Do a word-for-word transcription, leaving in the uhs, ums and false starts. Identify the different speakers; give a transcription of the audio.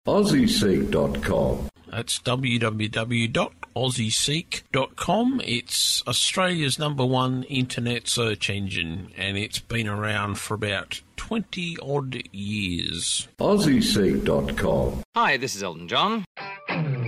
Speaker 1: aussie seek dot com.
Speaker 2: That's w w w dot aussie seek dot com. It's Australia's number one internet search engine, and it's been around for about twenty odd years.
Speaker 1: aussie seek dot com.
Speaker 3: Hi, this is Elton John.